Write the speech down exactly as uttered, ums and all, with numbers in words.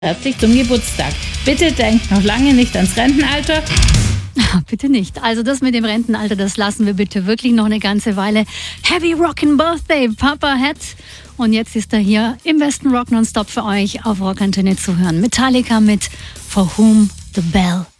herzlich zum Geburtstag. Bitte denkt noch lange nicht ans Rentenalter. Bitte nicht. Also das mit dem Rentenalter, das lassen wir bitte wirklich noch eine ganze Weile. Happy Rockin' Birthday, Papa Hat. Und jetzt ist er hier im besten Rock Nonstop für euch auf Rockantenne zu hören. Metallica mit For Whom the Bell